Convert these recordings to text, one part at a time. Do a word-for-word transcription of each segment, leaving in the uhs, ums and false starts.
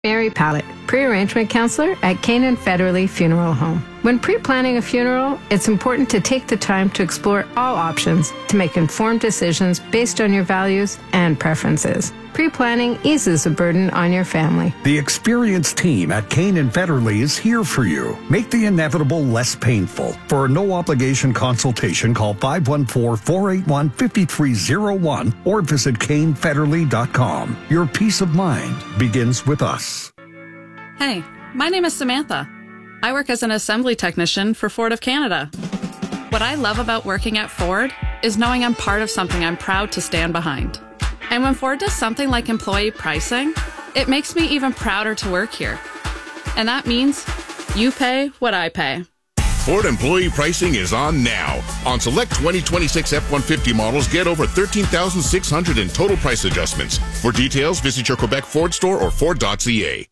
Mary Pallett, pre-arrangement counselor at Canaan Federally Funeral Home. When pre-planning a funeral, it's important to take the time to explore all options to make informed decisions based on your values and preferences. Pre-planning eases the burden on your family. The experienced team at Canaan Federally is here for you. Make the inevitable less painful. For a no-obligation consultation, call five one four, four eight one, five three zero one or visit Cain Federally dot com. Your peace of mind begins with us. Hey, my name is Samantha. I work as an assembly technician for Ford of Canada. What I love about working at Ford is knowing I'm part of something I'm proud to stand behind. And when Ford does something like employee pricing, it makes me even prouder to work here. And that means you pay what I pay. Ford employee pricing is on now. On select twenty twenty-six F one fifty models, get over thirteen thousand six hundred dollars in total price adjustments. For details, visit your Quebec Ford store or Ford dot C A.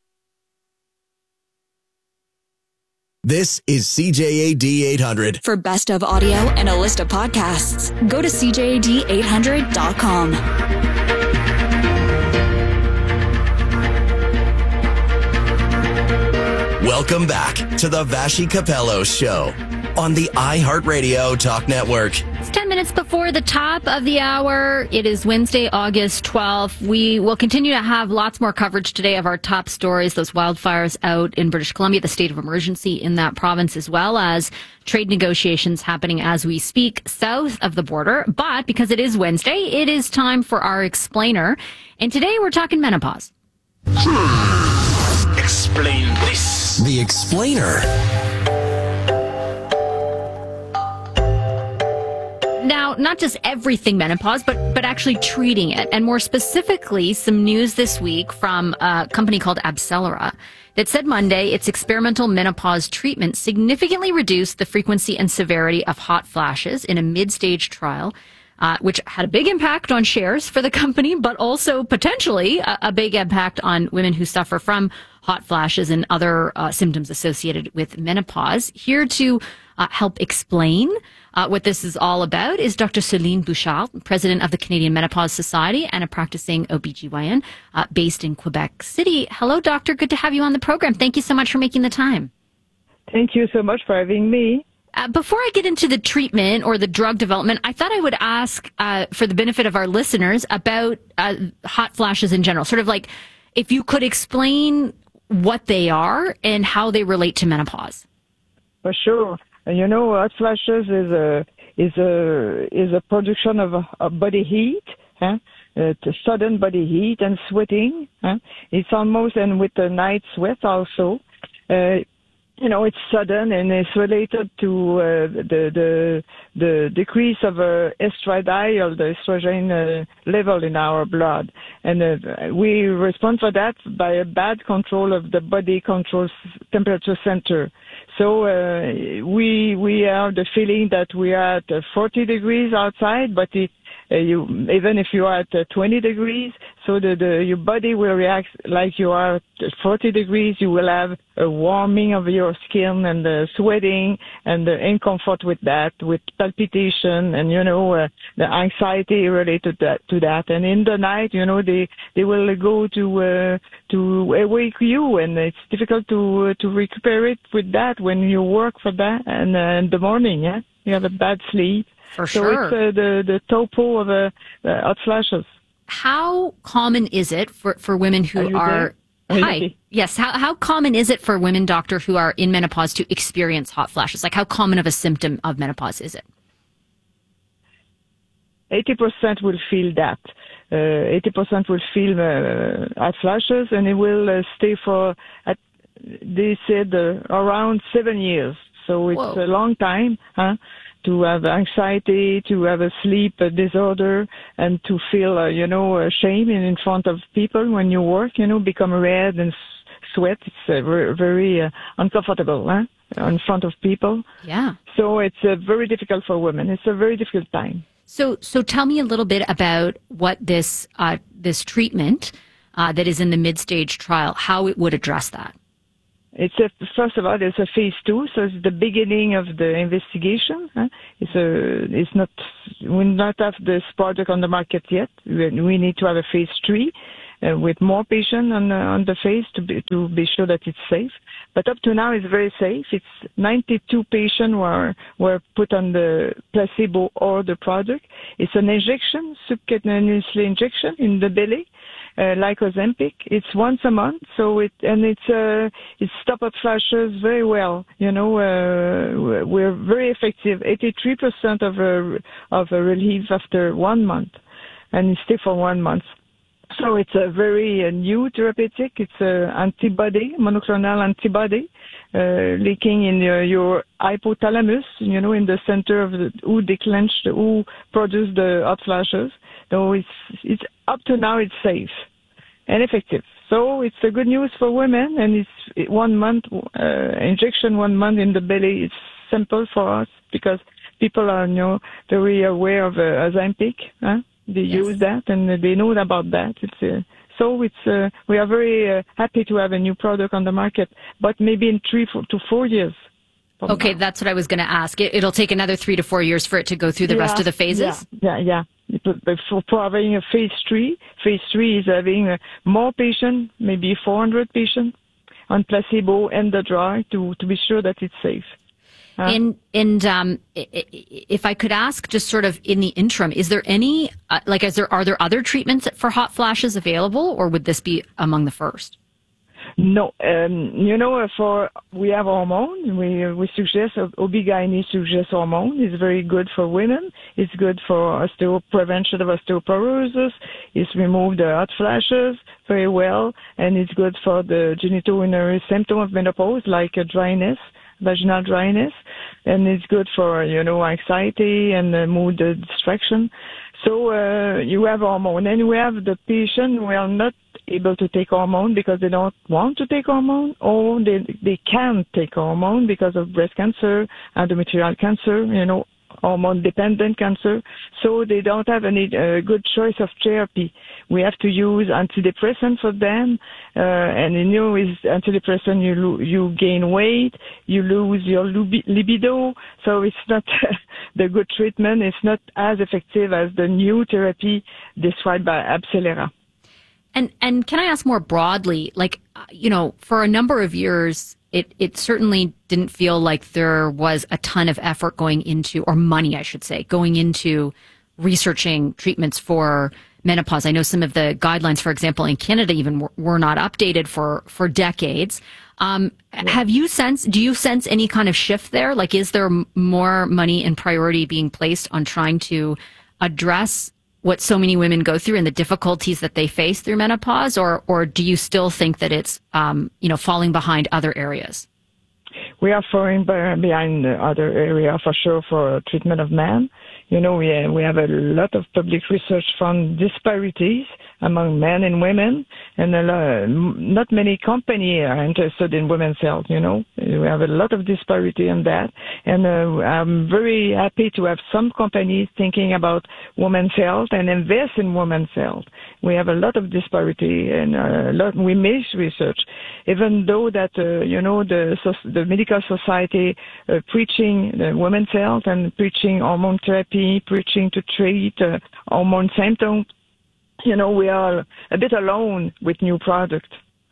This is C J A D eight hundred. For best of audio and a list of podcasts, go to C J A D eight hundred dot com. Welcome back to the Vassy Capello Show on the iHeartRadio Talk Network. It's ten minutes before the top of the hour. It is Wednesday, August twelfth. We will continue to have lots more coverage today of our top stories, those wildfires out in British Columbia, the state of emergency in that province, as well as trade negotiations happening as we speak south of the border. But because it is Wednesday, it is time for our explainer. And today we're talking menopause. Hmm. Explain this. The explainer. Now, not just everything menopause, but but actually treating it. And more specifically, some news this week from a company called Abcelera that said Monday its experimental menopause treatment significantly reduced the frequency and severity of hot flashes in a mid-stage trial, uh, which had a big impact on shares for the company, but also potentially a, a big impact on women who suffer from hot flashes and other uh, symptoms associated with menopause. Here to uh, help explain Uh, what this is all about is Doctor Celine Bouchard, president of the Canadian Menopause Society and a practicing O B G Y N uh, based in Quebec City. Hello, doctor. Good to have you on the program. Thank you so much for making the time. Thank you so much for having me. Uh, before I get into the treatment or the drug development, I thought I would ask, uh, for the benefit of our listeners, about uh, hot flashes in general. Sort of like, if you could explain what they are and how they relate to menopause. For sure. You know, hot flashes is a is a is a production of, of body heat, huh? It's a sudden body heat and sweating. Huh? It's almost, and with the night sweat also. Uh, you know, it's sudden and it's related to uh, the the the decrease of uh, estradiol, the estrogen uh, level in our blood, and uh, we respond for that by a bad control of the body control temperature center. So uh, we we have the feeling that we are at uh, forty degrees outside, but it, uh, you even if you are at uh, twenty degrees, so the, the your body will react like you are at forty degrees. You will have a warming of your skin and the sweating and the discomfort with that, with palpitation and you know uh, the anxiety related to that, to that. And in the night, you know they they will go to uh, to awake you, and it's difficult to uh, to recuperate with that when you work for that and uh, in the morning. Yeah, you have a bad sleep. For so sure. it's uh, the the topo of uh, uh, hot flashes. How common is it for, for women who are... are, are hi, yes, how, how common is it for women, doctor, who are in menopause to experience hot flashes? Like, how common of a symptom of menopause is it? eighty percent will feel that. Uh, eighty percent will feel uh, hot flashes, and it will uh, stay for, at, they said, uh, around seven years. So it's Whoa. a long time, huh? To have anxiety, to have a sleep disorder, and to feel, uh, you know, shame in, in front of people when you work, you know, become red and sweat. It's uh, very, very uh, uncomfortable, huh? In front of people. Yeah. So it's uh, very difficult for women. It's a very difficult time. So, so tell me a little bit about what this, uh, this treatment uh, that is in the mid-stage trial, how it would address that. It's a, first of all, it's a phase two, so it's the beginning of the investigation. Huh? It's a, it's not, we not have this product on the market yet. We, we need to have a phase three, uh, with more patients on, uh, on the phase to be, to be sure that it's safe. But up to now, it's very safe. It's ninety-two patients were, were put on the placebo or the product. It's an injection, subcutaneously injection in the belly. Uh, like Ozempic, it's once a month, so it and it's uh, it stops hot flashes very well. You know, uh, we're very effective. eighty-three percent of a of a relief after one month, and it's still for one month. So it's a very uh, new therapeutic. It's an antibody, monoclonal antibody, uh, leaking in your, your hypothalamus. You know, in the center of the who declench, who produce the hot flashes. So it's it's up to now it's safe and effective. So it's a good news for women, and it's one month uh, injection, one month in the belly. It's simple for us because people are you know very aware of uh, Ozempic. Huh? They yes. use that and they know about that. It's uh, so it's uh, we are very uh, happy to have a new product on the market, but maybe in three four, to four years. Okay, now. That's what I was going to ask. It, it'll take another three to four years for it to go through the yeah, rest of the phases? Yeah, yeah. yeah. For, for having a phase three, phase three is having uh, more patients, maybe four hundred patients on placebo and the drug to, to be sure that it's safe. Uh, and and um, if I could ask, just sort of in the interim, is there any, uh, like, is there are there other treatments for hot flashes available, or would this be among the first? No, um, you know, for we have hormone. We we suggest O B G Y N suggests hormone. It's very good for women. It's good for osteo prevention of osteoporosis. It's remove the hot flashes very well, and it's good for the genitourinary symptom of menopause, like a dryness, vaginal dryness, and it's good for you know anxiety and uh, mood uh, distraction. So uh, you have hormone, and we have the patient who are not able to take hormone because they don't want to take hormone, or they they can't take hormone because of breast cancer, endometrial cancer, you know, hormone-dependent cancer. So they don't have any uh, good choice of therapy. We have to use antidepressant for them, uh, and you know, with antidepressant you lo- you gain weight, you lose your lub- libido. So it's not the good treatment. It's not as effective as the new therapy described by Abcellera. And and can I ask more broadly, like, you know, for a number of years, it, it certainly didn't feel like there was a ton of effort going into, or money, I should say, going into researching treatments for menopause. I know some of the guidelines, for example, in Canada even were, were not updated for, for decades. Um, yeah. Have you sense, do you sense any kind of shift there? Like, is there more money and priority being placed on trying to address what so many women go through and the difficulties that they face through menopause, or or do you still think that it's um, you know falling behind other areas? We are falling behind the other area for sure for treatment of men. You know, we we have a lot of public research from disparities among men and women, and a lot, not many companies are interested in women's health. You know, we have a lot of disparity in that, and uh, I'm very happy to have some companies thinking about women's health and invest in women's health. We have a lot of disparity, and a lot we miss research, even though that uh, you know the the medical society uh, preaching the women's health and preaching hormone therapy, preaching to treat uh, hormone symptoms. You know, we are a bit alone with new products.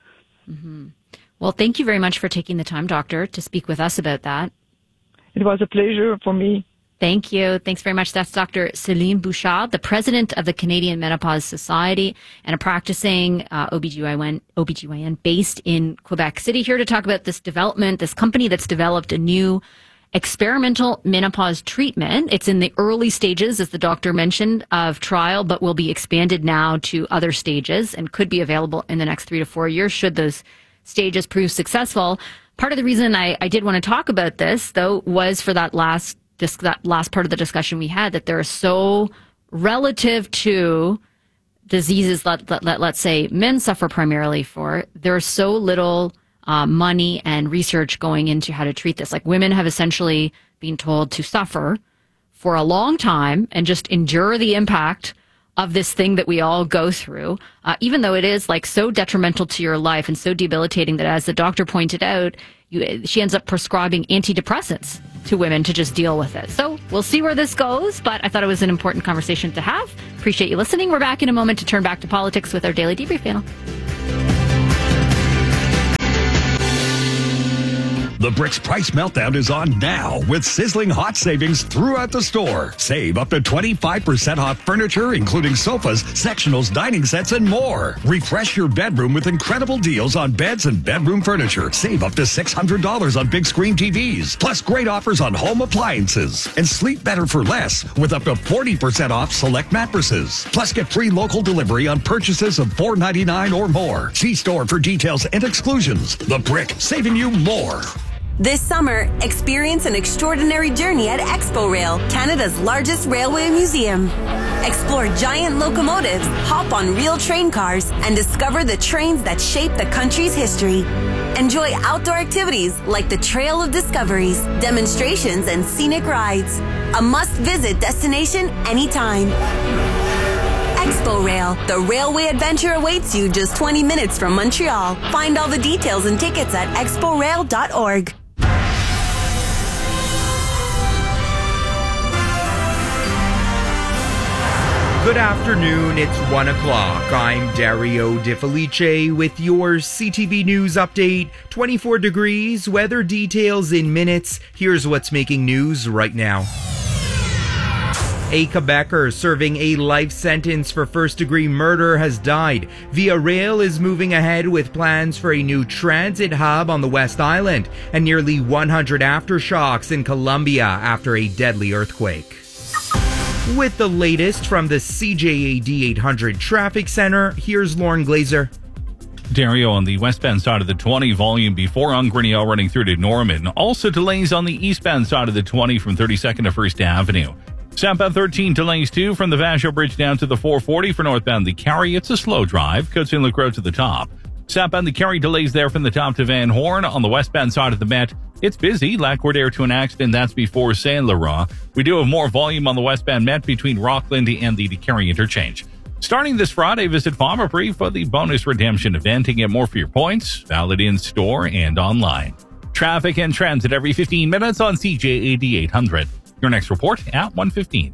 Mm-hmm. Well, thank you very much for taking the time, Doctor, to speak with us about that. It was a pleasure for me. Thank you. Thanks very much. That's Doctor Céline Bouchard, the president of the Canadian Menopause Society and a practicing uh, O B G Y N, O B G Y N based in Quebec City, here to talk about this development, this company that's developed a new experimental menopause treatment. It's in the early stages, as the doctor mentioned, of trial, but will be expanded now to other stages and could be available in the next three to four years should those stages prove successful. Part of the reason I, I did want to talk about this, though, was for that last this, that last part of the discussion we had, that there are so relative to diseases that, that, that let's say men suffer primarily for, there's so little Uh, money and research going into how to treat this. Like, women have essentially been told to suffer for a long time and just endure the impact of this thing that we all go through, uh, even though it is like so detrimental to your life and so debilitating that, as the doctor pointed out, you, she ends up prescribing antidepressants to women to just deal with it. So we'll see where this goes, but I thought it was an important conversation to have. Appreciate you listening. We're back in a moment to turn back to politics with our Daily Debrief panel. The Bricks Price Meltdown is on now with sizzling hot savings throughout the store. Save up to twenty-five percent off furniture, including sofas, sectionals, dining sets, and more. Refresh your bedroom with incredible deals on beds and bedroom furniture. Save up to six hundred dollars on big screen T Vs, plus great offers on home appliances. And sleep better for less with up to forty percent off select mattresses. Plus get free local delivery on purchases of four ninety-nine or more. See store for details and exclusions. The Brick, saving you more. This summer, experience an extraordinary journey at Expo Rail, Canada's largest railway museum. Explore giant locomotives, hop on real train cars, and discover the trains that shape the country's history. Enjoy outdoor activities like the Trail of Discoveries, demonstrations, and scenic rides. A must-visit destination anytime. Expo Rail, the railway adventure awaits you just twenty minutes from Montreal. Find all the details and tickets at expo rail dot org. Good afternoon, it's one o'clock. I'm Dario De Felice with your C T V News update. twenty-four degrees, weather details in minutes. Here's what's making news right now. A Quebecer serving a life sentence for first-degree murder has died. Via Rail is moving ahead with plans for a new transit hub on the West Island, and nearly one hundred aftershocks in Colombia after a deadly earthquake. With the latest from the C J A D eight hundred Traffic Center, here's Lauren Glazer. Dario, on the westbound side of the twenty, volume before on Grinnell running through to Norman. Also delays on the eastbound side of the twenty from thirty-second to First Avenue. Southbound thirteen delays too from the Vashon Bridge down to the four forty for northbound the Carrie. It's a slow drive. Coats and Luke Road to the top. Southbound the Carrie delays there from the top to Van Horn. On the westbound side of the Met, it's busy. Lac-Courtier to an accident. That's before Saint Laurent. We do have more volume on the westbound Met between Rockland and the Carrie interchange. Starting this Friday, visit Pharmaprix for the bonus redemption event and get more for your points. Valid in store and online. Traffic and transit every fifteen minutes on C J A D eight hundred. Your next report at one fifteen.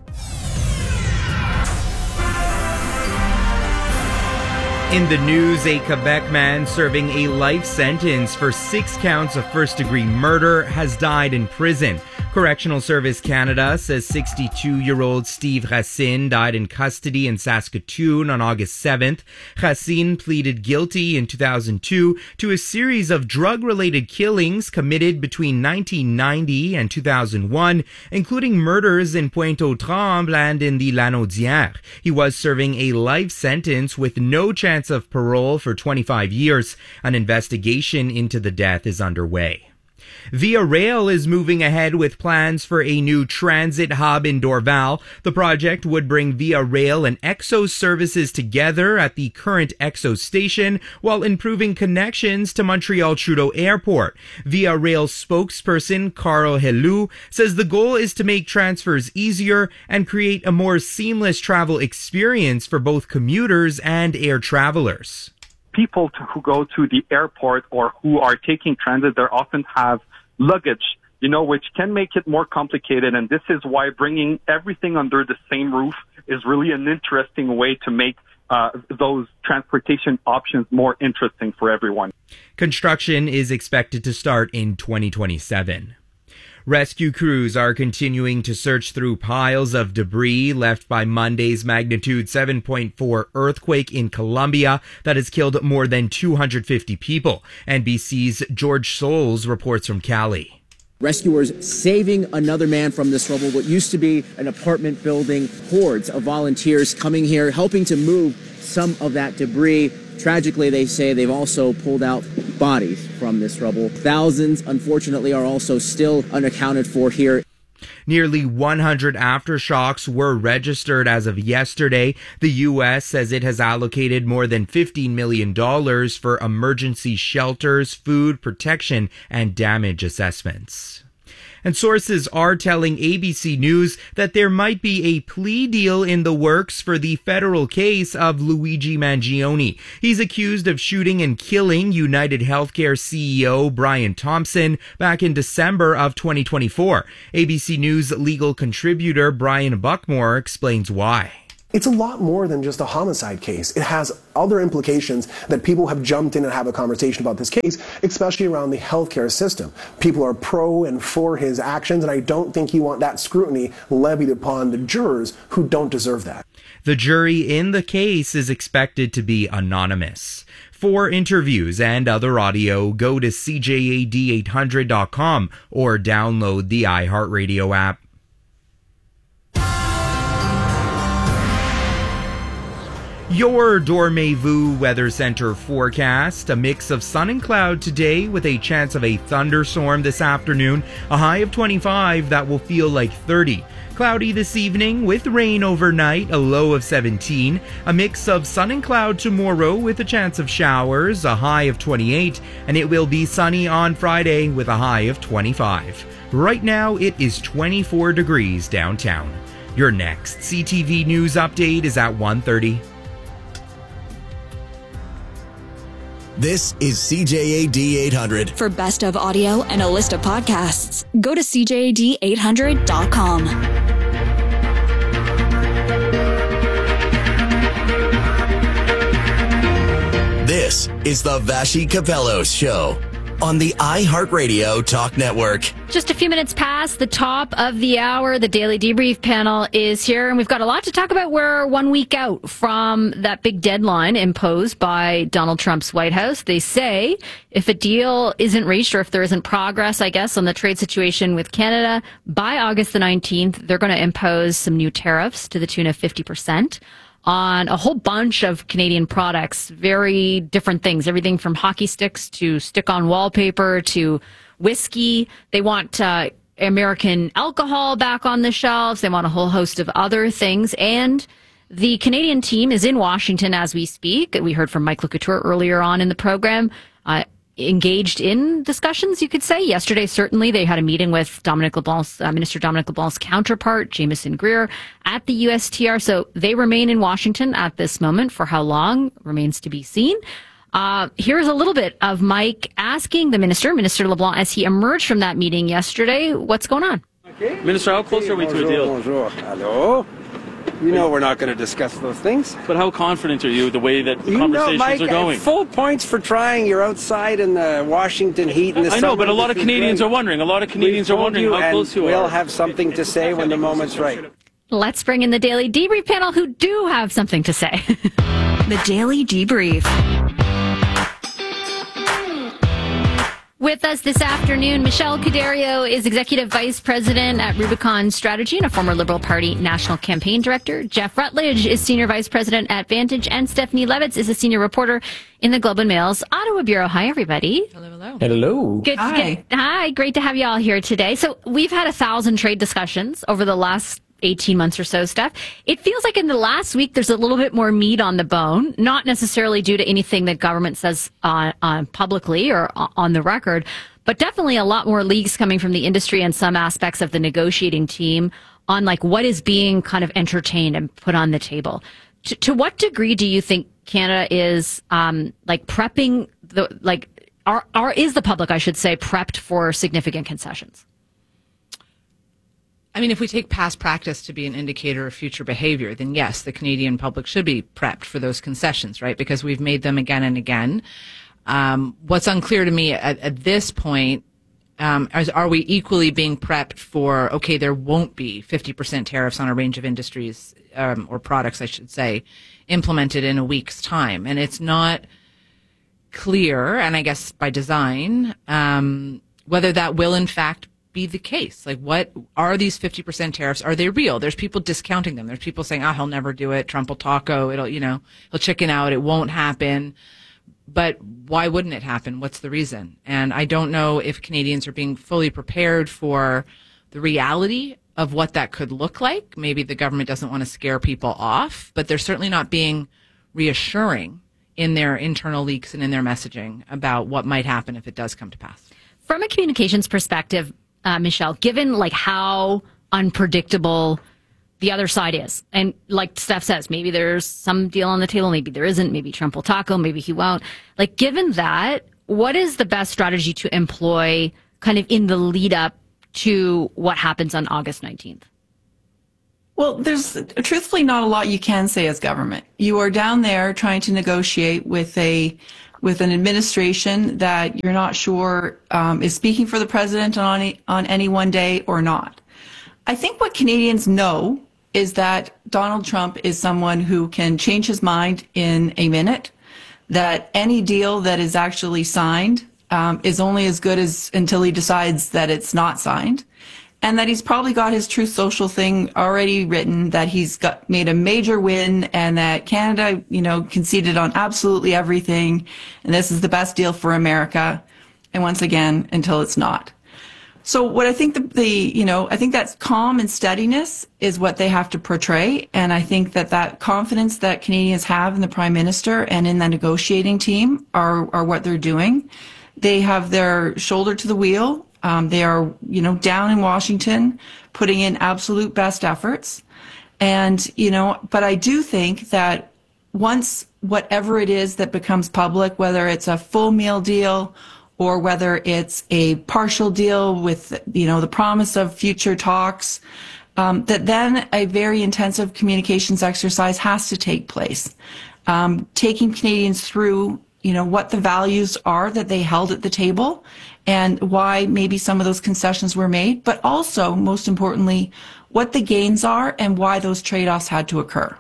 In the news, a Quebec man serving a life sentence for six counts of first-degree murder has died in prison. Correctional Service Canada says sixty-two-year-old Steve Racine died in custody in Saskatoon on August seventh. Racine pleaded guilty in two thousand two to a series of drug-related killings committed between nineteen ninety and two thousand one, including murders in Pointe-aux-Trembles and in the Lanaudière. He was serving a life sentence with no chance of parole for twenty-five years. An investigation into the death is underway. Via Rail is moving ahead with plans for a new transit hub in Dorval. The project would bring Via Rail and Exo services together at the current Exo station while improving connections to Montreal Trudeau Airport. Via Rail spokesperson Carl Helou says the goal is to make transfers easier and create a more seamless travel experience for both commuters and air travelers. People to, who go to the airport or who are taking transit, they often have luggage, you know, which can make it more complicated. And this is why bringing everything under the same roof is really an interesting way to make uh, those transportation options more interesting for everyone. Construction is expected to start in twenty twenty-seven. Rescue crews are continuing to search through piles of debris left by Monday's magnitude seven point four earthquake in Colombia that has killed more than two hundred fifty people. N B C's George Soules reports from Cali. Rescuers saving another man from this rubble, what used to be an apartment building. Hordes of volunteers coming here, helping to move some of that debris. Tragically, they say they've also pulled out bodies from this rubble. Thousands, unfortunately, are also still unaccounted for here. Nearly one hundred aftershocks were registered as of yesterday. The U S says it has allocated more than fifteen million dollars for emergency shelters, food protection, and damage assessments. And sources are telling A B C News that there might be a plea deal in the works for the federal case of Luigi Mangione. He's accused of shooting and killing United Healthcare C E O Brian Thompson back in December of twenty twenty-four. A B C News legal contributor Brian Buckmore explains why. It's a lot more than just a homicide case. It has other implications that people have jumped in and have a conversation about this case, especially around the healthcare system. People are pro and for his actions, and I don't think you want that scrutiny levied upon the jurors who don't deserve that. The jury in the case is expected to be anonymous. For interviews and other audio, go to C J A D eight hundred dot com or download the iHeartRadio app. Your Dormez-vous Weather Center forecast. A mix of sun and cloud today with a chance of a thunderstorm this afternoon. A high of twenty-five that will feel like thirty. Cloudy this evening with rain overnight, a low of seventeen. A mix of sun and cloud tomorrow with a chance of showers, a high of twenty-eight. And it will be sunny on Friday with a high of twenty-five. Right now it is twenty-four degrees downtown. Your next C T V News update is at one thirty. This is C J A D eight hundred. For best of audio and a list of podcasts, go to C J A D eight hundred dot com. This is the Vashi Capello Show on the iHeartRadio Talk Network. Just a few minutes past the top of the hour, the Daily Debrief panel is here, and we've got a lot to talk about. We're one week out from that big deadline imposed by Donald Trump's White House. They say if a deal isn't reached, or if there isn't progress, I guess, on the trade situation with Canada, by August the nineteenth, they're going to impose some new tariffs to the tune of fifty percent. On a whole bunch of Canadian products, very different things, everything from hockey sticks to stick-on wallpaper to whiskey. They want uh, American alcohol back on the shelves. They want a whole host of other things. And the Canadian team is in Washington as we speak. We heard from Mike LeCouture earlier on in the program. Uh, engaged in discussions, you could say. Yesterday, certainly, they had a meeting with Dominic LeBlanc's, uh, Minister Dominic LeBlanc's counterpart, Jameson Greer, at the U S T R. So they remain in Washington at this moment. For how long remains to be seen. Uh, here's a little bit of Mike asking the minister, Minister LeBlanc, as he emerged from that meeting yesterday, what's going on? Okay. Minister, how close are we to a deal? Bonjour. Hello. You know we're not going to discuss those things. But how confident are you the way that the you conversations know, Mike, are going? Full points for trying. You're outside in the Washington heat in the I know, but a lot of Canadians great. are wondering. A lot of Canadians are wondering you, how close you we'll are. We'll have something to say when the moment's right. Let's bring in the Daily Debrief panel who do have something to say. The Daily Debrief. With us this afternoon, Michelle Cuderio is Executive Vice President at Rubicon Strategy and a former Liberal Party National Campaign Director. Jeff Rutledge is Senior Vice President at Vantage, and Stephanie Levitz is a Senior Reporter in the Globe and Mail's Ottawa Bureau. Hi, everybody. Hello, hello. Hello. Good. Hi. Good, hi. Great to have you all here today. So we've had a thousand trade discussions over the last eighteen months or so, Steph. It feels like in the last week there's a little bit more meat on the bone, not necessarily due to anything that government says uh, uh, publicly or uh, on the record, but definitely a lot more leaks coming from the industry and some aspects of the negotiating team on like what is being kind of entertained and put on the table. To, to what degree do you think Canada is um, like prepping the like are, are is the public, I should say, prepped for significant concessions? I mean, if we take past practice to be an indicator of future behavior, then yes, the Canadian public should be prepped for those concessions, right? Because we've made them again and again. Um, what's unclear to me at, at this point um, is, are we equally being prepped for, okay, there won't be fifty percent tariffs on a range of industries um, or products, I should say, implemented in a week's time. And it's not clear, and I guess by design, um, whether that will in fact be the case. Like, what are these fifty percent tariffs? Are they real? There's people discounting them. There's people saying, oh, he'll never do it. Trump will taco. It'll, you know, he'll chicken out. It won't happen. But why wouldn't it happen? What's the reason? And I don't know if Canadians are being fully prepared for the reality of what that could look like. Maybe the government doesn't want to scare people off, but they're certainly not being reassuring in their internal leaks and in their messaging about what might happen if it does come to pass. From a communications perspective, uh, Michelle, given like how unpredictable the other side is. And like Steph says, maybe there's some deal on the table, maybe there isn't, maybe Trump will tackle, maybe he won't. Like, given that, what is the best strategy to employ kind of in the lead up to what happens on August nineteenth? Well, there's truthfully not a lot you can say as government. You are down there trying to negotiate with a with an administration that you're not sure um, is speaking for the president on any, on any one day or not. I think what Canadians know is that Donald Trump is someone who can change his mind in a minute, that any deal that is actually signed um, is only as good as until he decides that it's not signed, and that he's probably got his Truth Social thing already written, that he's got made a major win, and that Canada, you know, conceded on absolutely everything, and this is the best deal for America, and once again, until it's not. So what I think the, the, you know, I think that calm and steadiness is what they have to portray. And I think that that confidence that Canadians have in the Prime Minister and in the negotiating team are, are what they're doing. They have their shoulder to the wheel. Um, they are, you know, down in Washington, putting in absolute best efforts. And, you know, but I do think that once whatever it is that becomes public, whether it's a full meal deal or whether it's a partial deal with, you know, the promise of future talks, um, that then a very intensive communications exercise has to take place. Um, taking Canadians through, you know, what the values are that they held at the table and why maybe some of those concessions were made, but also, most importantly, what the gains are and why those trade-offs had to occur.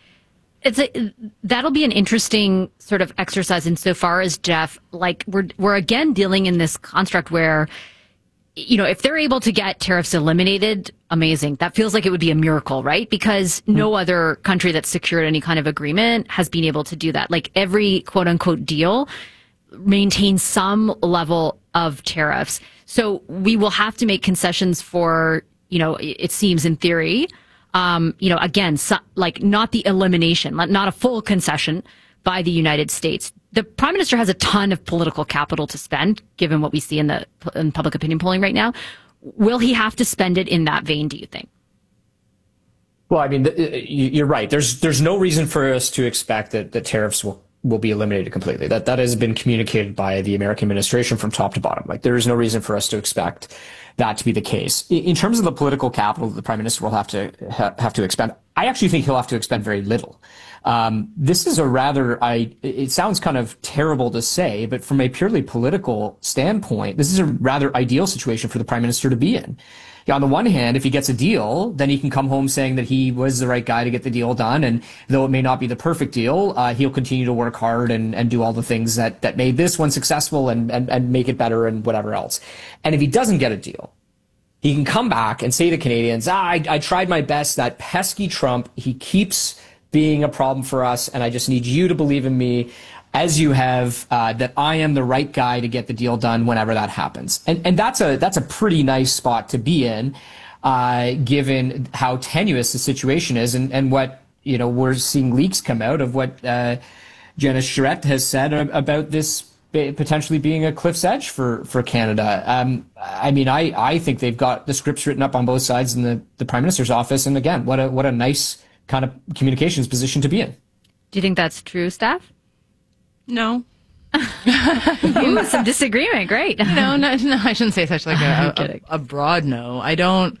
It's a, that'll be an interesting sort of exercise insofar as, Jeff, like we're we're again dealing in this construct where, you know, if they're able to get tariffs eliminated, amazing. That feels like it would be a miracle, right? Because no other country that's secured any kind of agreement has been able to do that. Like every quote unquote deal maintains some level of tariffs. So we will have to make concessions for, you know, it seems in theory, Um, you know, again, so, like not the elimination, not a full concession by the United States. The Prime Minister has a ton of political capital to spend, given what we see in the in public opinion polling right now. Will he have to spend it in that vein, do you think? Well, I mean, you're right. There's there's no reason for us to expect that the tariffs will will be eliminated completely. That that has been communicated by the American administration from top to bottom. Like there is no reason for us to expect that to be the case. In terms of the political capital that the Prime Minister will have to ha- have to expend, I actually think he'll have to expend very little. Um, this is a rather, I, it sounds kind of terrible to say, but from a purely political standpoint, this is a rather ideal situation for the Prime Minister to be in. Yeah, on the one hand, if he gets a deal, then he can come home saying that he was the right guy to get the deal done. And though it may not be the perfect deal, uh, he'll continue to work hard and, and do all the things that, that made this one successful and, and, and make it better and whatever else. And if he doesn't get a deal, he can come back and say to Canadians, ah, I, I tried my best. That pesky Trump, he keeps being a problem for us. And I just need you to believe in me, as you have, uh, that I am the right guy to get the deal done whenever that happens. And and that's a that's a pretty nice spot to be in, uh, given how tenuous the situation is and, and what, you know, we're seeing leaks come out of what uh, Janice Charette has said about this potentially being a cliff's edge for, for Canada. Um, I mean, I, I think they've got the scripts written up on both sides in the, the Prime Minister's office. And again, what a what a nice kind of communications position to be in. Do you think that's true, Steph? No. Ooh, some disagreement. Great. No, no, no. I shouldn't say such like a, a, a broad no. I don't.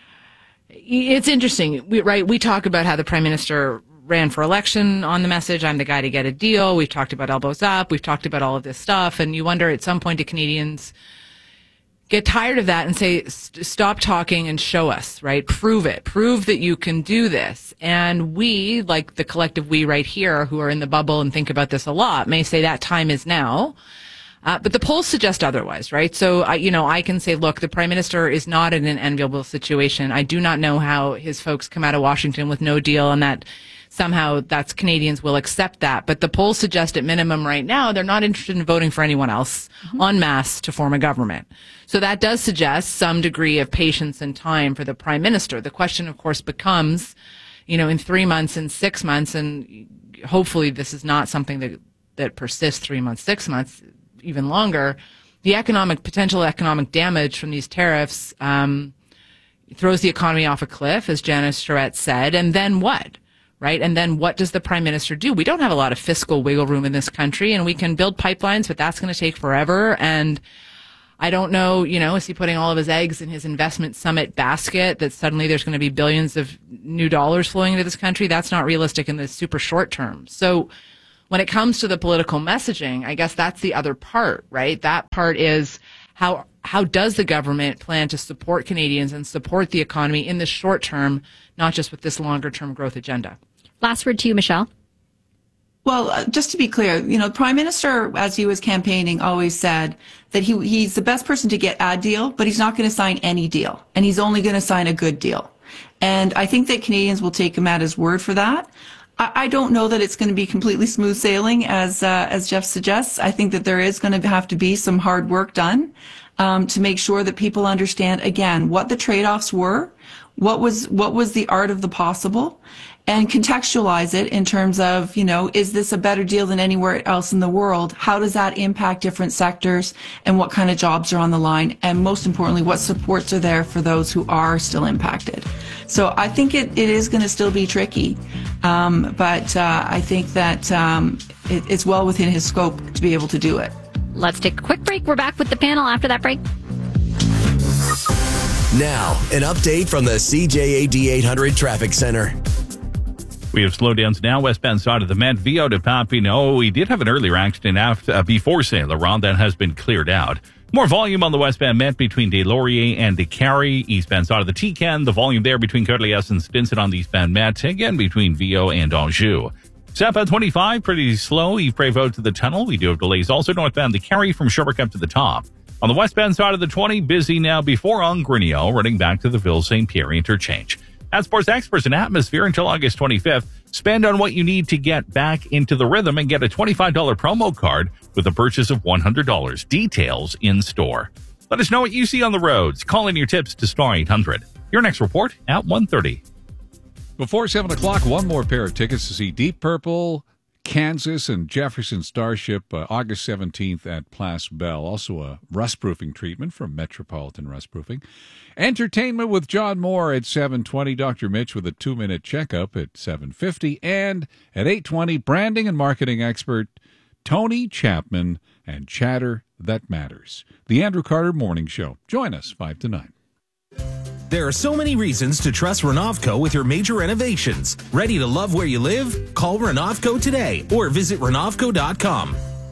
It's interesting, we, right? We talk about how the Prime Minister ran for election on the message, I'm the guy to get a deal. We've talked about elbows up. We've talked about all of this stuff. And you wonder at some point do Canadians get tired of that and say, stop talking and show us, right? Prove it. Prove that you can do this. And we, like the collective we right here who are in the bubble and think about this a lot, may say that time is now. Uh, but the polls suggest otherwise, right? So, I, you know, I can say, look, the Prime Minister is not in an enviable situation. I do not know how his folks come out of Washington with no deal and that somehow that's Canadians will accept that. But the polls suggest at minimum right now, they're not interested in voting for anyone else mm-hmm. en masse to form a government. So that does suggest some degree of patience and time for the Prime Minister. The question, of course, becomes, you know, in three months and six months, and hopefully this is not something that, that persists three months, six months, even longer. the economic potential economic damage from these tariffs um, throws the economy off a cliff, as Janice Charette said. And then what? Right? And then what does the prime minister do? We don't have a lot of fiscal wiggle room in this country, and we can build pipelines, but that's going to take forever. And I don't know, you know, is he putting all of his eggs in his investment summit basket that suddenly there's going to be billions of new dollars flowing into this country? That's not realistic in the super short term. So when it comes to the political messaging, I guess that's the other part, right? That part is how how does the government plan to support Canadians and support the economy in the short term, not just with this longer term growth agenda? Last word to you, Michelle. Well, uh, just to be clear, you know, the Prime Minister, as he was campaigning, always said that he he's the best person to get a deal, but he's not going to sign any deal, and he's only going to sign a good deal. And I think that Canadians will take him at his word for that. I, I don't know that it's going to be completely smooth sailing, as uh, as Jeff suggests. I think that there is going to have to be some hard work done um, to make sure that people understand, again, what the trade-offs were, what was what was the art of the possible, and contextualize it in terms of, you know, is this a better deal than anywhere else in the world? How does that impact different sectors, and what kind of jobs are on the line? And most importantly, what supports are there for those who are still impacted? So I think it, it is going to still be tricky, um, but uh, I think that um, it, it's well within his scope to be able to do it. Let's take a quick break. We're back with the panel after that break. Now, an update from the C J A D eight hundred Traffic Center. We have slowdowns now westbound side of the Met, Viau to Papineau. We did have an earlier accident after, uh, before Saint Laurent that has been cleared out. More volume on the westbound Met between Des Lauriers and Décarie. Eastbound side of the Tican, the volume there between Côte-Léas and Stinson on the eastbound Met. Again, between Viau and Anjou. Southbound twenty-five, pretty slow. Yves Prévost to the tunnel. We do have delays also northbound Décarie from Sherbrooke up to the top. On the westbound side of the twenty, busy now before Ongrinio, running back to the Ville-Saint Pierre interchange. At Sports Experts and Atmosphere until August twenty-fifth. Spend on what you need to get back into the rhythm and get a twenty-five dollars promo card with a purchase of one hundred dollars. Details in store. Let us know what you see on the roads. Call in your tips to star eight hundred. Your next report at one thirty. Before seven o'clock, one more pair of tickets to see Deep Purple, Kansas, and Jefferson Starship, uh, August seventeenth at Place Belle. Also a rust-proofing treatment from Metropolitan Rust-Proofing. Entertainment with John Moore at seven twenty. Doctor Mitch with a two-minute checkup at seven fifty. And at eight twenty, branding and marketing expert Tony Chapman and Chatter That Matters. The Andrew Carter Morning Show. Join us five to nine. There are so many reasons to trust Renovco with your major renovations. Ready to love where you live? Call Renovco today or visit Renovco dot com.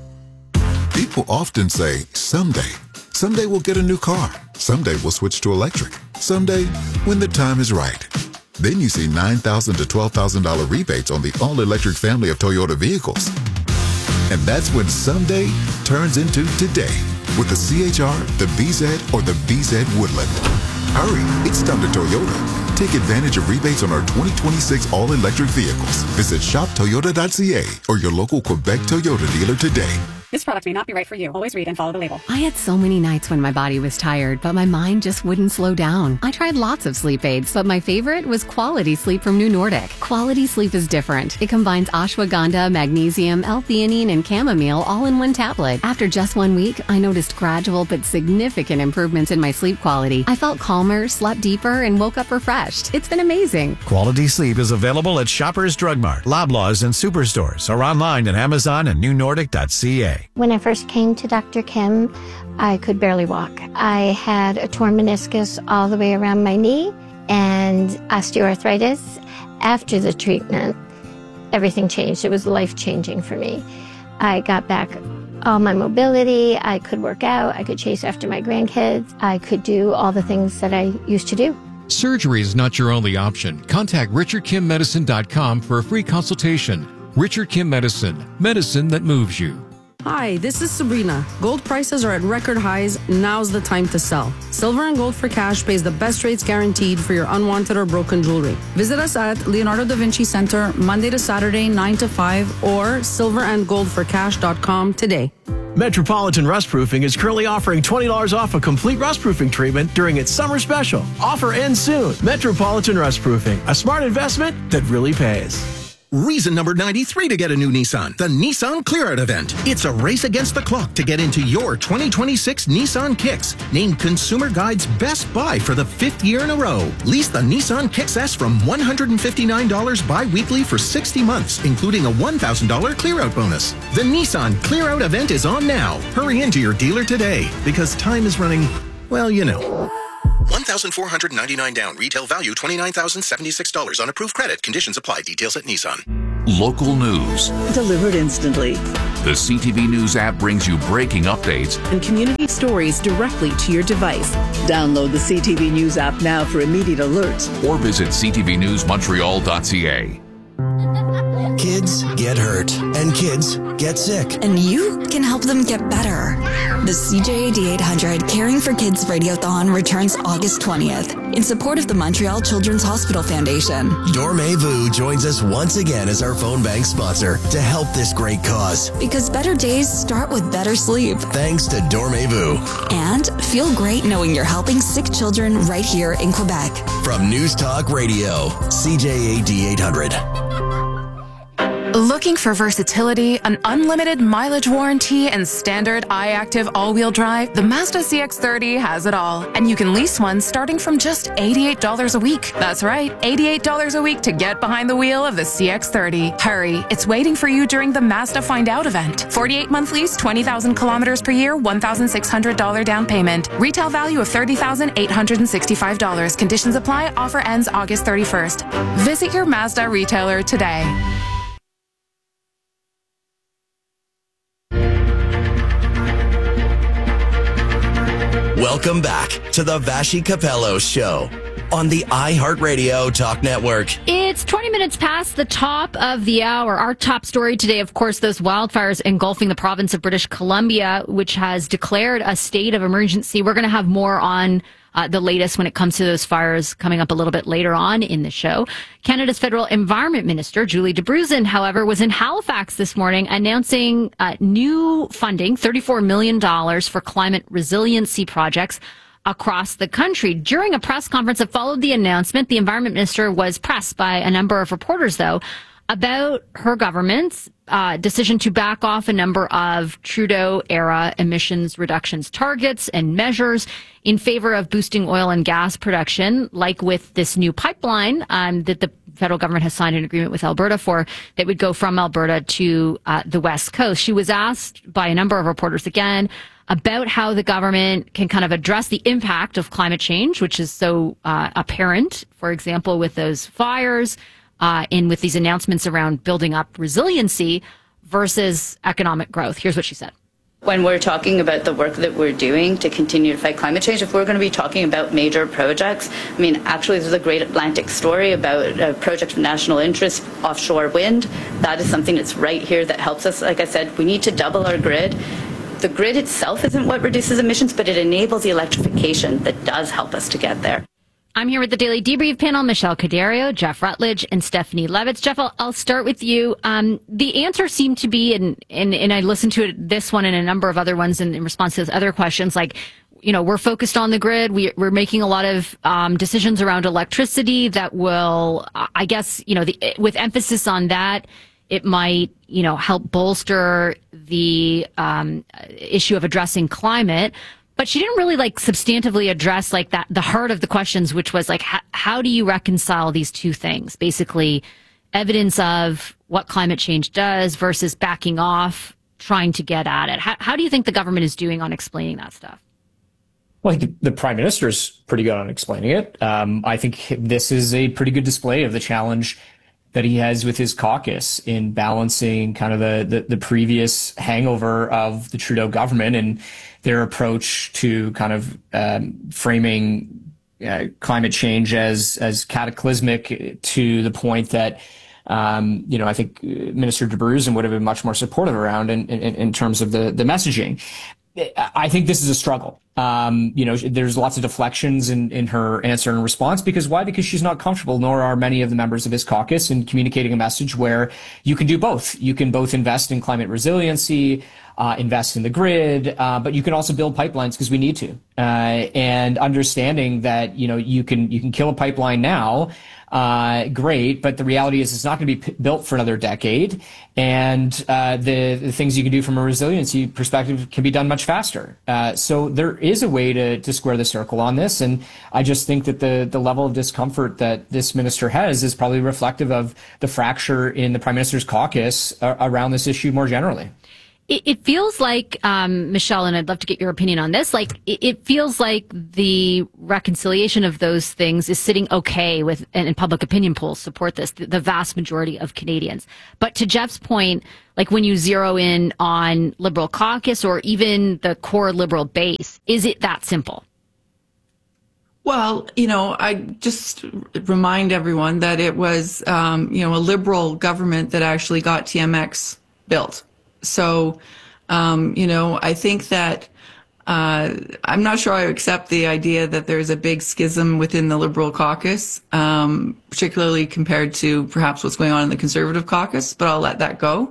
People often say, someday. Someday we'll get a new car. Someday we'll switch to electric. Someday, when the time is right. Then you see nine thousand dollars to twelve thousand dollars rebates on the all-electric family of Toyota vehicles. And that's when someday turns into today with the C H R, the B Z, or the B Z Woodland. Hurry, it's time to Toyota. Take advantage of rebates on our twenty twenty-six all-electric vehicles. Visit shop toyota dot c a or your local Quebec Toyota dealer today. This product may not be right for you. Always read and follow the label. I had so many nights when my body was tired, but my mind just wouldn't slow down. I tried lots of sleep aids, but my favorite was Quality Sleep from New Nordic. Quality Sleep is different. It combines ashwagandha, magnesium, L-theanine, and chamomile all in one tablet. After just one week, I noticed gradual but significant improvements in my sleep quality. I felt calmer, slept deeper, and woke up refreshed. It's been amazing. Quality Sleep is available at Shoppers Drug Mart, Loblaws, and Superstores, or online at Amazon and new nordic dot c a. When I first came to Doctor Kim, I could barely walk. I had a torn meniscus all the way around my knee and osteoarthritis. After the treatment, everything changed. It was life-changing for me. I got back all my mobility. I could work out. I could chase after my grandkids. I could do all the things that I used to do. Surgery is not your only option. Contact richard kim medicine dot com for a free consultation. Richard Kim Medicine, medicine that moves you. Hi, this is Sabrina. Gold prices are at record highs. Now's the time to sell. Silver and Gold for Cash pays the best rates guaranteed for your unwanted or broken jewelry. Visit us at Leonardo da Vinci Center Monday to Saturday, nine to five, or silver and gold for cash dot com today. Metropolitan Rust-Proofing is currently offering twenty dollars off a complete rust-proofing treatment during its summer special. Offer ends soon. Metropolitan Rust-Proofing, a smart investment that really pays. Reason number ninety-three to get a new Nissan, the Nissan Clear Out event. It's a race against the clock to get into your twenty twenty-six Nissan Kicks, named Consumer Guide's best buy for the fifth year in a row. Lease the Nissan Kicks S from one hundred fifty-nine dollars bi-weekly for sixty months, including a one thousand dollars Clear Out bonus. The Nissan Clear Out event is on now. Hurry into your dealer today, because time is running, well, you know. one thousand four hundred ninety-nine dollars down. Retail value twenty-nine thousand seventy-six dollars on approved credit. Conditions apply. Details at Nissan. Local news. Delivered instantly. The C T V News app brings you breaking updates and community stories directly to your device. Download the C T V News app now for immediate alerts. Or visit c t v news montreal dot c a. Kids get hurt, and kids get sick. And you can help them get better. The C J A D eight hundred Caring for Kids Radiothon returns August twentieth in support of the Montreal Children's Hospital Foundation. Dormez-vous joins us once again as our phone bank sponsor to help this great cause. Because better days start with better sleep. Thanks to Dormez-vous. And feel great knowing you're helping sick children right here in Quebec. From News Talk Radio, C J A D eight hundred. Looking for versatility, an unlimited mileage warranty, and standard iActive all-wheel drive? The Mazda C X thirty has it all. And you can lease one starting from just eighty-eight dollars a week. That's right, eighty-eight dollars a week to get behind the wheel of the C X thirty. Hurry, it's waiting for you during the Mazda Find Out event. forty-eight month lease, twenty thousand kilometers per year, one thousand six hundred dollars down payment. Retail value of thirty thousand eight hundred sixty-five dollars. Conditions apply. Offer ends August thirty-first. Visit your Mazda retailer today. Welcome back to the Vassy Capello Show on the iHeartRadio Talk Network. It's twenty minutes past the top of the hour. Our top story today, of course, those wildfires engulfing the province of British Columbia, which has declared a state of emergency. We're going to have more on uh, the latest when it comes to those fires coming up a little bit later on in the show. Canada's federal environment minister, Julie Debruzin, however, was in Halifax this morning announcing uh, new funding, thirty-four million dollars for climate resiliency projects across the country. During a press conference that followed the announcement, the environment minister was pressed by a number of reporters, though, about her government's uh, decision to back off a number of Trudeau-era emissions reductions targets and measures in favor of boosting oil and gas production, like with this new pipeline um, that the federal government has signed an agreement with Alberta for that would go from Alberta to uh, the West Coast. She was asked by a number of reporters again about how the government can kind of address the impact of climate change, which is so uh, apparent, for example, with those fires, uh, and with these announcements around building up resiliency versus economic growth. Here's what she said. When we're talking about the work that we're doing to continue to fight climate change, if we're going to be talking about major projects, I mean, actually, there's a Great Atlantic story about a project of national interest, offshore wind. That is something that's right here that helps us. Like I said, we need to double our grid. The grid itself isn't what reduces emissions, but it enables the electrification that does help us to get there. I'm here with the Daily Debrief panel, Michelle Cadario, Jeff Rutledge, and Stephanie Levitz. Jeff, I'll, I'll start with you. Um, the answer seemed to be, and, and, and I listened to it, this one and a number of other ones in, in response to those other questions, like, you know, we're focused on the grid. We, we're making a lot of um, decisions around electricity that will, I guess, you know, the, with emphasis on that, it might, you know, help bolster the um, issue of addressing climate. But she didn't really like substantively address like that, the heart of the questions, which was like, how, how do you reconcile these two things? Basically, evidence of what climate change does versus backing off, trying to get at it. How, how do you think the government is doing on explaining that stuff? Well, I think the, the prime minister's pretty good on explaining it. Um, I think this is a pretty good display of the challenge that he has with his caucus in balancing kind of the, the, the previous hangover of the Trudeau government and their approach to kind of um, framing uh, climate change as as cataclysmic to the point that, um, you know, I think Minister Debruzin would have been much more supportive around in, in, in terms of the, the messaging. I think this is a struggle. Um, you know, there's lots of deflections in, in her answer and response. Because why? Because she's not comfortable, nor are many of the members of his caucus, in communicating a message where you can do both. You can both invest in climate resiliency, uh, invest in the grid, uh, but you can also build pipelines because we need to. Uh, and understanding that, you know, you can, you can kill a pipeline now, uh, great, but the reality is it's not going to be p- built for another decade. And, uh, the, the things you can do from a resiliency perspective can be done much faster. Uh, so there is a way to, to square the circle on this. And I just think that the, the level of discomfort that this minister has is probably reflective of the fracture in the Prime Minister's caucus uh, around this issue more generally. It, it feels like, um, Michelle, and I'd love to get your opinion on this, like, it, it feels like the reconciliation of those things is sitting okay with, and, and public opinion polls support this, the, the vast majority of Canadians. But to Jeff's point, like when you zero in on Liberal caucus or even the core Liberal base, is it that simple? Well, you know, I just remind everyone that it was, um, you know, a Liberal government that actually got T M X built. So, um, you know, I think that uh, I'm not sure I accept the idea that there's a big schism within the Liberal caucus, um, particularly compared to perhaps what's going on in the Conservative caucus, but I'll let that go.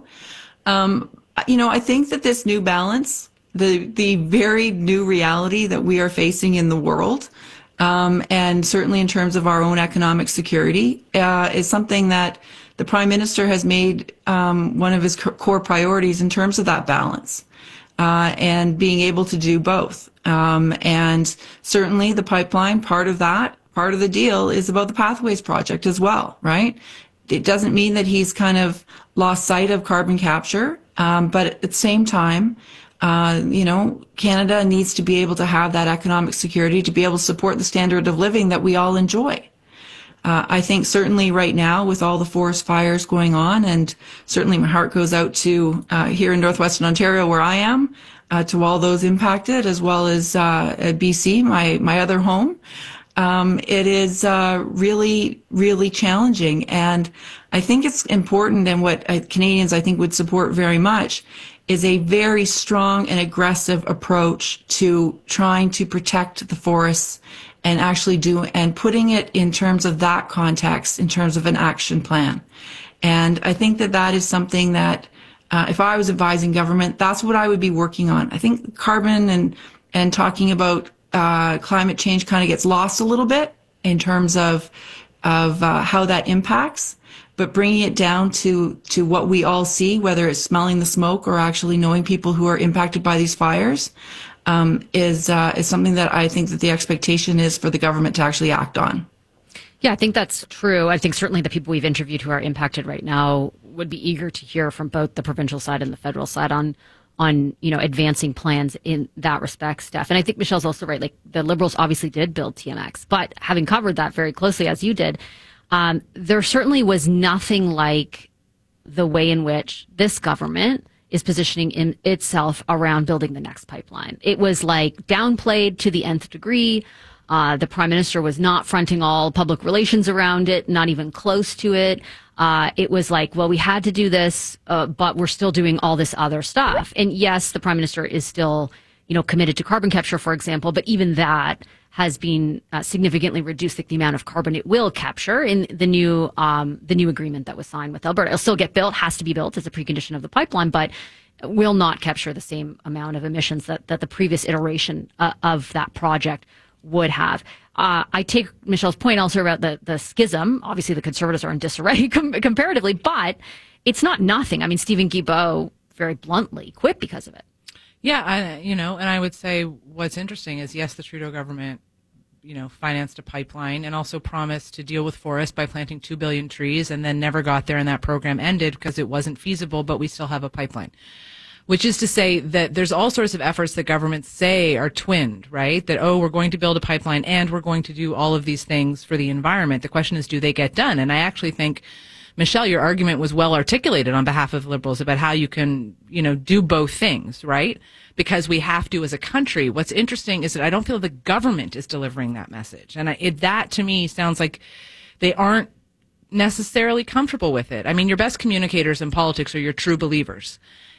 Um, you know, I think that this new balance, the the very new reality that we are facing in the world, um, and certainly in terms of our own economic security, uh, is something that the Prime Minister has made um, one of his core priorities in terms of that balance, uh, and being able to do both. Um, and certainly the pipeline, part of that, part of the deal is about the Pathways Project as well, right? It doesn't mean that he's kind of lost sight of carbon capture, um, but at the same time, uh, you know, Canada needs to be able to have that economic security to be able to support the standard of living that we all enjoy. Uh, I think certainly right now with all the forest fires going on, and certainly my heart goes out to uh, here in Northwestern Ontario where I am, uh, to all those impacted, as well as uh, at B C, my my other home. Um, it is uh, really, really challenging, and I think it's important, and what uh, Canadians I think would support very much is a very strong and aggressive approach to trying to protect the forests and actually do, and putting it in terms of that context, in terms of an action plan. And I think that that is something that, uh, if I was advising government, that's what I would be working on. I think carbon and, and talking about, uh, climate change kind of gets lost a little bit in terms of, of, uh, how that impacts, but bringing it down to, to what we all see, whether it's smelling the smoke or actually knowing people who are impacted by these fires, Um, is uh, is something that I think that the expectation is for the government to actually act on. Yeah, I think that's true. I think certainly the people we've interviewed who are impacted right now would be eager to hear from both the provincial side and the federal side on, on you know, advancing plans in that respect, Steph. And I think Michelle's also right. Like, the Liberals obviously did build T M X, but having covered that very closely as you did, um, there certainly was nothing like the way in which this government is positioning in itself around building the next pipeline. It was like downplayed to the nth degree. Uh, the Prime Minister was not fronting all public relations around it, not even close to it. Uh, it was like, well, we had to do this, uh, but we're still doing all this other stuff. And yes, the Prime Minister is still, you know, committed to carbon capture, for example, but even that has been uh, significantly reduced, like the amount of carbon it will capture in the new um, the new agreement that was signed with Alberta. It'll still get built, has to be built as a precondition of the pipeline, but will not capture the same amount of emissions that, that the previous iteration uh, of that project would have. Uh, I take Michelle's point also about the, the schism. Obviously, the Conservatives are in disarray com- comparatively, but it's not nothing. I mean, Stephen Guilbeault very bluntly quit because of it. Yeah, I, you know, and I would say what's interesting is, yes, the Trudeau government, you know, financed a pipeline and also promised to deal with forests by planting two billion trees, and then never got there, and that program ended because it wasn't feasible, but we still have a pipeline. Which is to say that there's all sorts of efforts that governments say are twinned, right? That, oh, we're going to build a pipeline and we're going to do all of these things for the environment. The question is, do they get done? And I actually think, Michelle, your argument was well articulated on behalf of Liberals about how you can, you know, do both things, right? Because we have to as a country. What's interesting is that I don't feel the government is delivering that message. And I, it, that to me sounds like they aren't necessarily comfortable with it. I mean, your best communicators in politics are your true believers.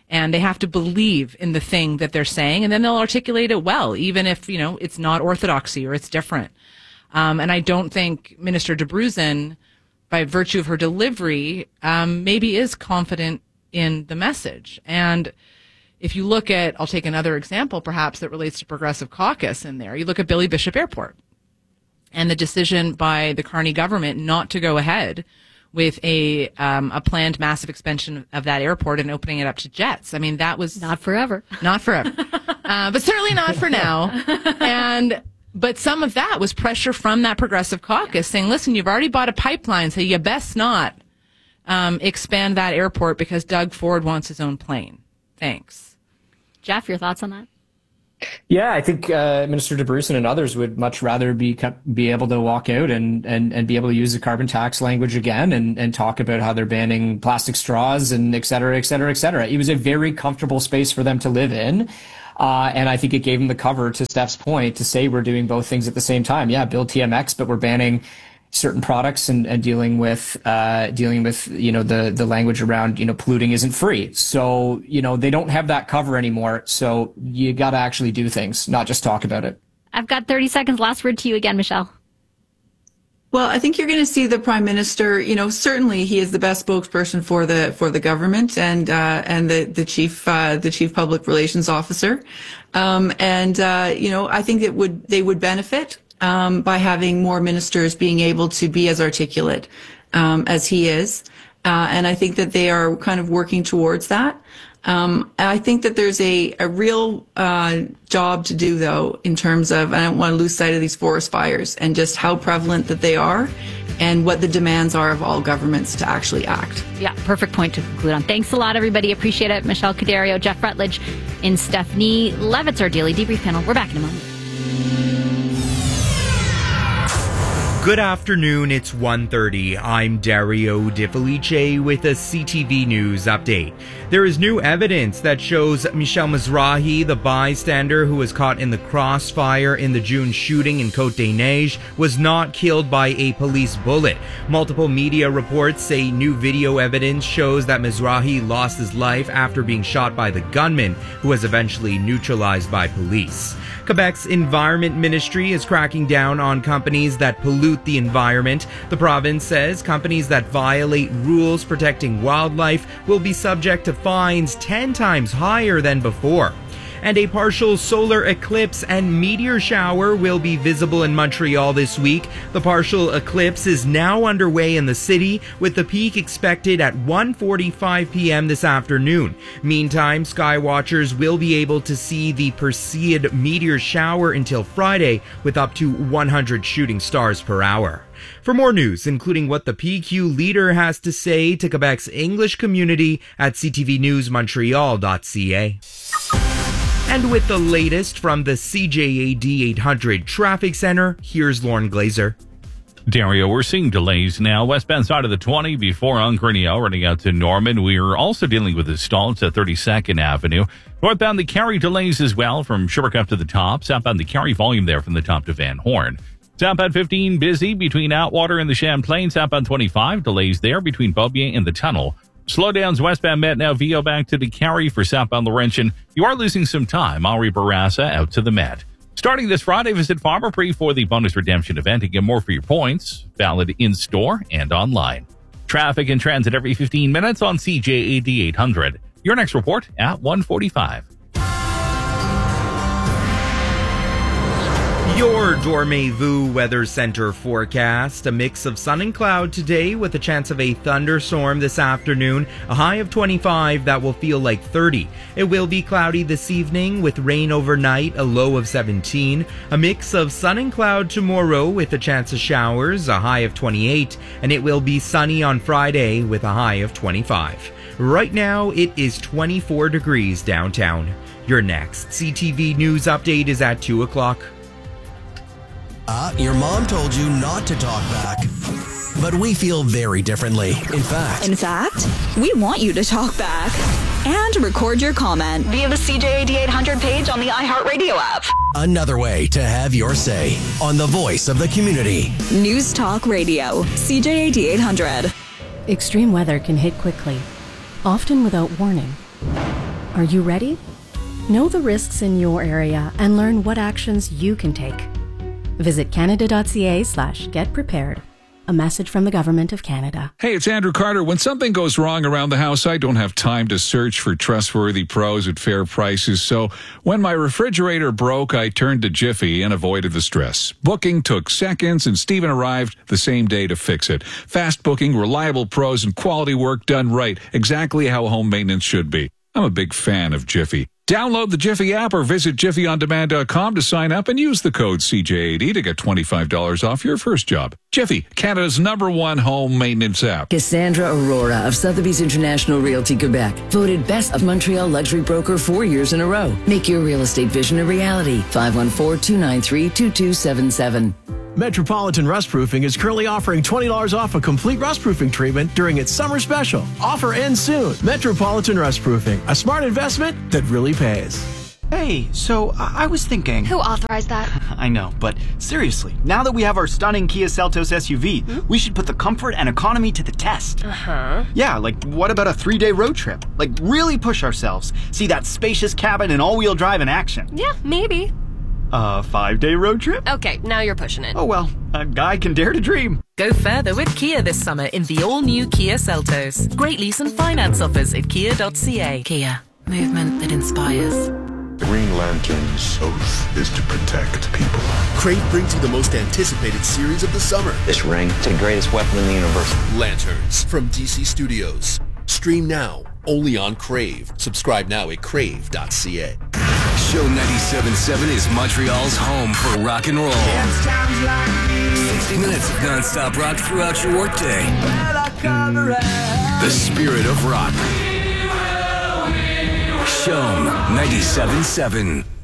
And they have to believe in the thing that they're saying, and then they'll articulate it well, even if, you know, it's not orthodoxy or it's different. Um, and I don't think Minister Abruzin, by virtue of her delivery, um, maybe is confident in the message. And if you look at, I'll take another example perhaps that relates to Progressive Caucus in there. You look at Billy Bishop Airport and the decision by the Carney government not to go ahead with a um, a planned massive expansion of that airport and opening it up to jets. I mean, that was... Not forever. Not forever. uh, but certainly not for now. And But some of that was pressure from that Progressive Caucus saying, listen, you've already bought a pipeline, so you best not um, expand that airport because Doug Ford wants his own plane. Thanks. Jeff, your thoughts on that? Yeah, I think uh, Minister Abruzin and others would much rather be be able to walk out and, and, and be able to use the carbon tax language again and, and talk about how they're banning plastic straws and et cetera, et cetera, et cetera. It was a very comfortable space for them to live in. Uh, and I think it gave them the cover, to Steph's point, to say we're doing both things at the same time. Yeah, build T M X, but we're banning certain products and, and dealing with uh, dealing with you know the the language around you know polluting isn't free. So you know they don't have that cover anymore. So you got to actually do things, not just talk about it. I've got thirty seconds. Last word to you again, Michelle. Well, I think you're going to see the Prime Minister. You know, certainly he is the best spokesperson for the for the government and uh, and the the chief uh, the chief public relations officer. Um, and uh, you know, I think it would they would benefit um, by having more ministers being able to be as articulate um, as he is. Uh, and I think that they are kind of working towards that. Um, I think that there's a, a real uh, job to do, though, in terms of, I don't want to lose sight of these forest fires and just how prevalent that they are and what the demands are of all governments to actually act. Yeah, perfect point to conclude on. Thanks a lot, everybody. Appreciate it. Michelle Cadario, Jeff Rutledge, and Stephanie Levitz, our Daily Debrief panel. We're back in a moment. Good afternoon, it's one thirty. I'm Dario De Felice with a C T V News update. There is new evidence that shows Michel Mizrahi, the bystander who was caught in the crossfire in the June shooting in Côte-des-Neiges, was not killed by a police bullet. Multiple media reports say new video evidence shows that Mizrahi lost his life after being shot by the gunman, who was eventually neutralized by police. Quebec's Environment Ministry is cracking down on companies that pollute the environment. The province says companies that violate rules protecting wildlife will be subject to fines ten times higher than before. And a partial solar eclipse and meteor shower will be visible in Montreal this week. The partial eclipse is now underway in the city, with the peak expected at one forty-five p.m. this afternoon. Meantime, skywatchers will be able to see the Perseid meteor shower until Friday, with up to one hundred shooting stars per hour. For more news, including what the P Q leader has to say to Quebec's English community, at c t v news montreal dot c a. And with the latest from the C J A D eight hundred Traffic Center, here's Lauren Glazer. Dario, we're seeing delays now. Westbound side of the twenty before Uncarniel, running out to Norman. We are also dealing with a stall at thirty-second Avenue. Northbound the Cary delays as well from Sugarcuff to the top. Southbound the Cary volume there from the top to Van Horn. Southbound fifteen busy between Atwater and the Champlain. Southbound twenty-five delays there between Beaubien and the tunnel. Slowdowns westbound Met now Vio back to the Cary for southbound Laurentian. You are losing some time. Henri Bourassa out to the Met. Starting this Friday, visit Farmer Prix for the bonus redemption event and get more for your points. Valid in-store and online. Traffic and transit every fifteen minutes on C J A D eight hundred. Your next report at one forty-five. Your Dormez-vous Weather Center forecast. A mix of sun and cloud today with a chance of a thunderstorm this afternoon. A high of twenty-five that will feel like thirty. It will be cloudy this evening with rain overnight, a low of seventeen. A mix of sun and cloud tomorrow with a chance of showers, a high of twenty-eight. And it will be sunny on Friday with a high of twenty-five. Right now, it is twenty-four degrees downtown. Your next C T V News update is at two o'clock. Uh, your mom told you not to talk back. But we feel very differently. In fact... In fact, we want you to talk back and record your comment via the C J A D eight hundred page on the iHeartRadio app. Another way to have your say on the voice of the community. News Talk Radio, C J A D eight hundred. Extreme weather can hit quickly, often without warning. Are you ready? Know the risks in your area and learn what actions you can take. Visit canada.ca slash get prepared. A message from the Government of Canada. Hey, it's Andrew Carter. When something goes wrong around the house, I don't have time to search for trustworthy pros at fair prices. So when my refrigerator broke, I turned to Jiffy and avoided the stress. Booking took seconds, and Steven arrived the same day to fix it. Fast booking, reliable pros, and quality work done right. Exactly how home maintenance should be. I'm a big fan of Jiffy. Download the Jiffy app or visit jiffy on demand dot com to sign up and use the code C J eighty to get twenty-five dollars off your first job. Jiffy, Canada's number one home maintenance app. Cassandra Aurora of Sotheby's International Realty Quebec, voted Best of Montreal Luxury Broker four years in a row. Make your real estate vision a reality. five one four, two nine three, two two seven seven. Metropolitan Rust Proofing is currently offering twenty dollars off a complete rust proofing treatment during its summer special. Offer ends soon. Metropolitan Rust Proofing, a smart investment that really pays. Hey, so I, I was thinking... Who authorized that? I know, but seriously, now that we have our stunning Kia Seltos S U V, hmm? we should put the comfort and economy to the test. Uh-huh. Yeah, like what about a three-day road trip? Like really push ourselves. See that spacious cabin and all-wheel drive in action. Yeah, maybe. A five-day road trip? Okay, now you're pushing it. Oh well, a guy can dare to dream. Go further with Kia this summer in the all-new Kia Seltos. Great lease and finance offers at kia dot c a. Kia, movement that inspires. Green Lantern's oath is to protect people. Crave brings you the most anticipated series of the summer. This ring is the greatest weapon in the universe. Lanterns from D C Studios. Stream now, only on Crave. Subscribe now at crave dot c a. Show ninety-seven point seven is Montreal's home for rock and roll. sixty minutes of non-stop rock throughout your workday. The spirit of rock. Show ninety-seven point seven.